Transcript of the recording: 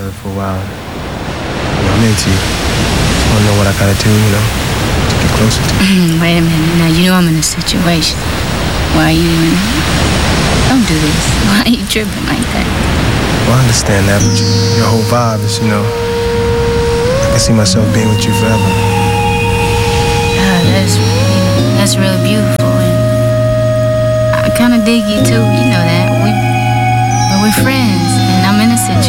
together for a while. I'm into you. Just wanna know what I gotta do, to get closer to you. Wait a minute. Now, you know I'm in a situation. Why are you in... Don't do this. Why are you tripping like that? Well, I understand that, but your whole vibe is, I can see myself being with you forever. That's really beautiful. And I kind of dig you, too. You know that. We're friends, and I'm in a situation.